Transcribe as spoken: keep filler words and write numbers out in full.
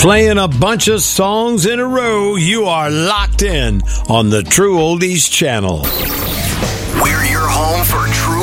Playing a bunch of songs in a row, you are locked in on the True Oldies channel. We're your home for true